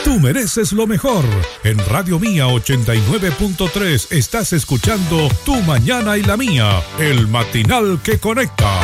Tú mereces lo mejor. En Radio Mía 89.3 estás escuchando Tu Mañana y la Mía, el matinal que conecta.